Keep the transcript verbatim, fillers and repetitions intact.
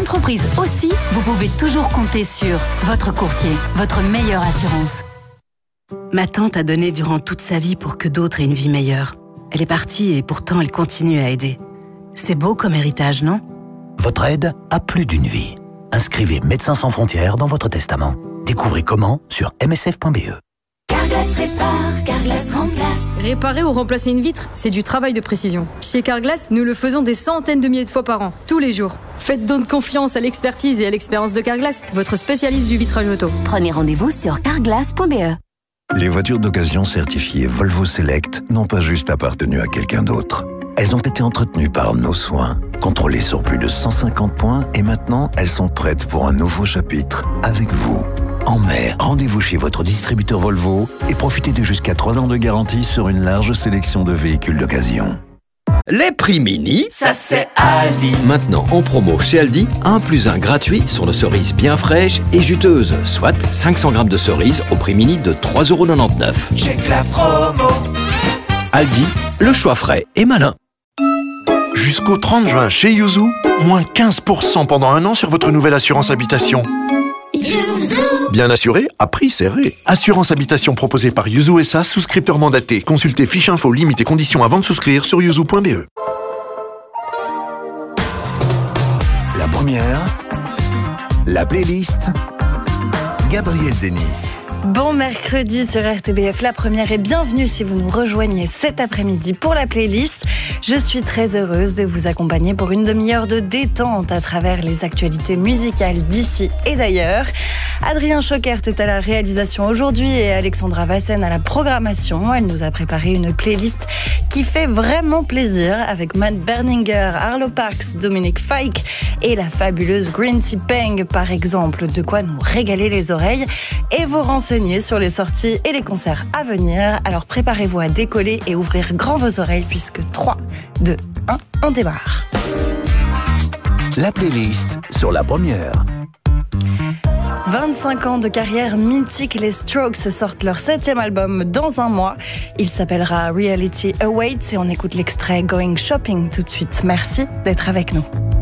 entreprise aussi, vous pouvez toujours compter sur votre courtier, votre meilleure assurance. Ma tante a donné durant toute sa vie pour que d'autres aient une vie meilleure. Elle est partie et pourtant elle continue à aider. C'est beau comme héritage, non? Votre aide a plus d'une vie. Inscrivez Médecins sans frontières dans votre testament. Découvrez comment sur m s f point b e. Carglass répare, Carglass remplace. Réparer ou remplacer une vitre, c'est du travail de précision. Chez Carglass, nous le faisons des centaines de milliers de fois par an, tous les jours. Faites donc confiance à l'expertise et à l'expérience de Carglass, votre spécialiste du vitrage auto. Prenez rendez-vous sur carglass point b e. Les voitures d'occasion certifiées Volvo Select n'ont pas juste appartenu à quelqu'un d'autre. Elles ont été entretenues par nos soins, contrôlées sur plus de cent cinquante points et maintenant elles sont prêtes pour un nouveau chapitre avec vous. En mai, rendez-vous chez votre distributeur Volvo et profitez de jusqu'à trois ans de garantie sur une large sélection de véhicules d'occasion. Les prix mini, ça c'est Aldi. Maintenant en promo chez Aldi, un plus un gratuit sur nos cerises bien fraîches et juteuses, soit cinq cents grammes de cerises au prix mini de trois euros quatre-vingt-dix-neuf. Check la promo. Aldi, le choix frais et malin. Jusqu'au trente juin chez Yuzu, moins quinze pour cent pendant un an sur votre nouvelle assurance habitation. Yuzu. Bien assuré, à prix serré. Assurance habitation proposée par Yuzu S A, souscripteur mandaté. Consultez fiche info, limite et conditions avant de souscrire sur yuzu point b e. La première, la playlist, Gabriel Denis. Bon mercredi sur R T B F, la première, et bienvenue si vous nous rejoignez cet après-midi pour la playlist. Je suis très heureuse de vous accompagner pour une demi-heure de détente à travers les actualités musicales d'ici et d'ailleurs. Adrien Choquert est à la réalisation aujourd'hui et Alexandra Vassen à la programmation. Elle nous a préparé une playlist qui fait vraiment plaisir avec Matt Berninger, Arlo Parks, Dominique Fike et la fabuleuse Green Tea Peng par exemple. De quoi nous régaler les oreilles et vous renseigner sur les sorties et les concerts à venir. Alors préparez-vous à décoller et ouvrir grand vos oreilles puisque trois, deux, un, on démarre. La playlist sur la première. vingt-cinq ans de carrière mythique, les Strokes sortent leur septième album dans un mois. Il s'appellera Reality Awaits et on écoute l'extrait Going Shopping tout de suite. Merci d'être avec nous.